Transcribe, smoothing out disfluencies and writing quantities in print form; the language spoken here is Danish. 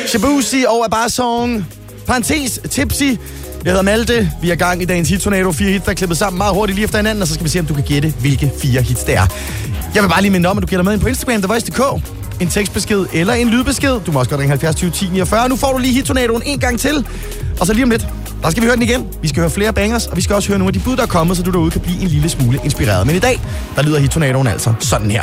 Shabuzi og Abba Song. Parentes, Tipsy. Jeg hedder Malte. Vi er gang i dagens hit-tornado. 4 hits, der er klippet sammen meget hurtigt lige efter hinanden, og så skal vi se, om du kan gætte, hvilke 4 hits det er. Jeg vil bare lige minde om, at du gætter med ind på Instagram, TheVoice.dk. En tekstbesked eller en lydbesked. Du må også godt ringe 70 20 10 49. Nu får du lige hit-tornadoen en gang til. Og så lige om lidt, der skal vi høre den igen. Vi skal høre flere bangers, og vi skal også høre nogle af de bud, der er kommet, så du derude kan blive en lille smule inspireret. Men i dag, der lyder hit-tornadoen altså sådan her.